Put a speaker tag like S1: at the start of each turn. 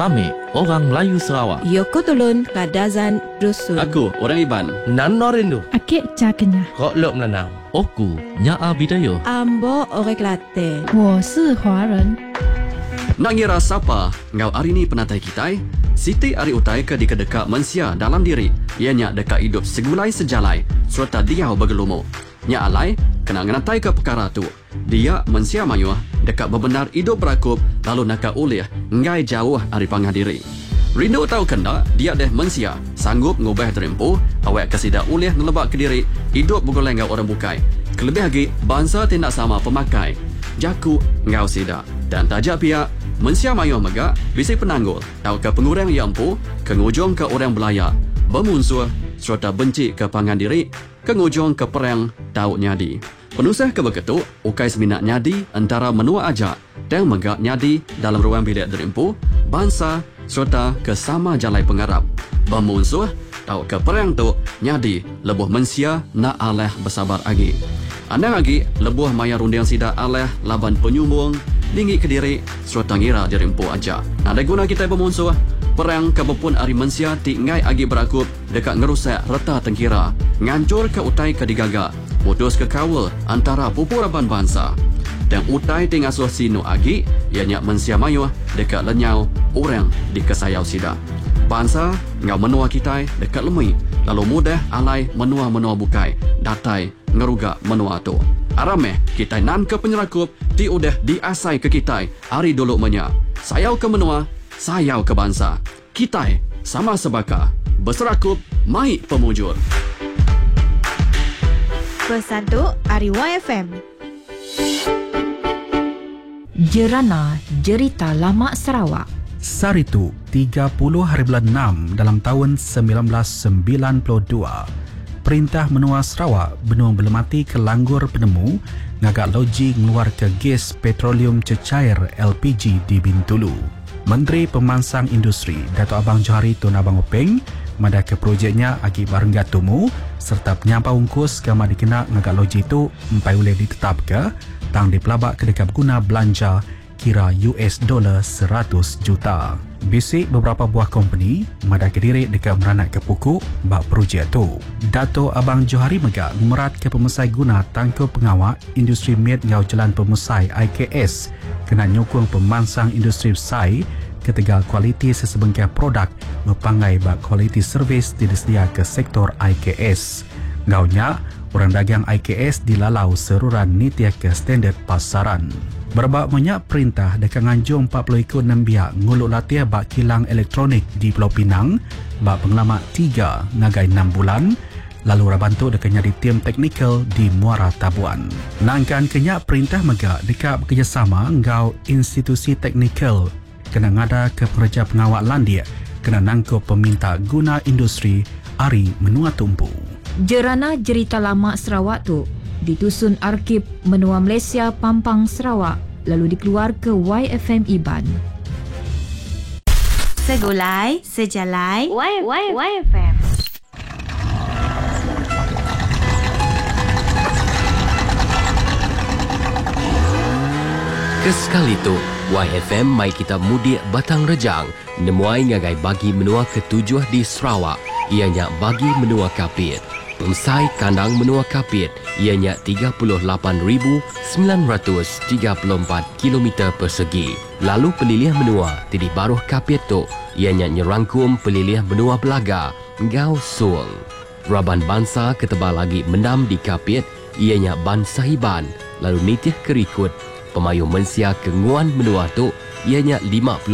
S1: Kami orang Melayu Sarawak.
S2: Yoko Tolon Kadazan Dusun.
S3: Aku orang Iban.
S4: Nan Rindu.
S5: Akik Cakenya.
S4: Kok Lok Menanau.
S1: Oku Nyaa Bidayo.
S2: Ambo Orang Kelantan.
S5: 我是华人。
S3: Nak ngira siapa ngau hari ni penatai kita? Siti ari utai ke dekat mensia dalam diri. Ianya dekat hidup segulai sejalai serta dia bergelumu. Nya alai kena ngenatai ke perkara tu. Dia mensia mayuah dekat bebenar hidup berakup lalu nak ulih ngai jauh ari pangah diri. Rindu tahu kena dia deh mensia sanggup ngubah terempuh awak kesida ulih ngelebak ke diri hidup bergoleng ngau orang bukai. Kelebih lagi bangsa tindak sama pemakai. Jaku ngau sida dan tajak pihak mensia mayuh megak bisi penanggul tahu ke pengurang yang empu kengujung ke orang belaya bermusuh serta benci ke pangan diri kengujung ke perang tahu nyadi penusah ke beketuk ukai seminat nyadi antara menua ajak dan megak nyadi dalam ruang bilik derempu bangsa serta ke sama jalai pengarap bermusuh tahu ke perang tu nyadi lebuh mensia nak aleh bersabar lagi anda lagi lebuh maya rundiang sida aleh laban penyumbung tinggi ke diri serta ngira dirempu aja. Ada guna kita bermusuh perang kebepun ari mensia ti ngai agi berakup dekat ngerusak reta tengkira ngancur ke utai ke digaga putus ke kawal antara pupuraban bangsa dan utai ti ngasuh sino agi ianya mensia mayuh dekat lenyau orang di kesayau sida bangsa ngau menua kita dekat lemui lalu mudah alai menua-menua bukai datai ngeruga menua tu arameh kita nan ke penyerakup ti udah diasai ke kita hari dulu menya sayau ke menua sayau ke bangsa kita sama sebaka berserakup mai pemujur
S2: Pesan tu Ari YFM.
S6: Jerana Jerita Lama Sarawak.
S7: Saritu 30 hari bulan 6 dalam tahun 1992. Perintah Menua Sarawak benua belemati ke langgur penemu ngagak loji ngeluar ke gas petroleum cecair LPG di Bintulu. Menteri Pemansang Industri Dato' Abang Johari Tun Abang Openg mada ke projeknya agi barengga tumu serta penyampah ungkus kama dikena ngagak loji itu empai boleh ditetap ke tang dipelabak ke dekat guna belanja kira US $100 juta. Bisik beberapa buah company mada ke diri dekat meranat ke pukuk bak projek tu. Dato' Abang Johari megak merat ke pemesai guna tangko pengawak industri med ngau jalan pemesai IKS kena nyokong pemansang industri besai ketegal kualiti sesebengkah produk mepangai bak kualiti servis disedia ke sektor IKS. Ngaunya, orang dagang IKS dilalau seruran nitia ke standard pasaran. Berbak banyak perintah dekat nganjung 40 ikut 6 biak nguluk latihan bak kilang elektronik di Pulau Pinang bak pengalamat 3 ngagai 6 bulan lalu rabantu dekat nyari tim teknikal di Muara Tabuan. Nangkan kenyak perintah megak dekat kerjasama ngau institusi teknikal kena ngada ke pekerja pengawal landia kena nangkup peminta guna industri Ari Menua Tumpu.
S6: Jerana Jerita Lama Sarawak tu ditusun Arkib Menua Malaysia Pampang Sarawak lalu dikeluar ke YFM Iban.
S2: Segulai Sejalai YFM.
S8: Kesekali tu, YFM mai kita mudik Batang Rejang, nemuai ngagai bagi menua ketujuh di Sarawak, ianya bagi menua kapit. Pemsai kandang menua kapit, ianya 38,934 km persegi. Lalu pelilih menua, tidih baruh kapit tu, ianya nyerangkum pelilih menua belaga, ngau suang. Raban bangsa ketebal lagi mendam di kapit, ianya ban sahiban, lalu nitih kerikut, pemayu mensia kenguan menua tu, ianya 50